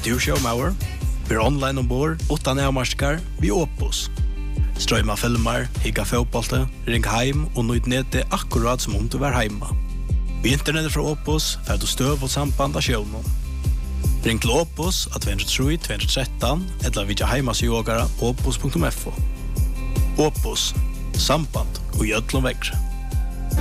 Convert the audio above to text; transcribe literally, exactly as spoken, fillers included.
du showmauer? Vi är online ombord, utan avmarskar, vi Opus. Strøyma filmer, higga fotbollte, ring heim og nøyd nede akkurat som om du var heima. Vi internettet fra Opus, for du støv og samband av sjøvnen. Ring til Opus at två tre två ett tre eller vidja heimasjogara opus punktum f o. Opus, samband og gjødlom vekkre.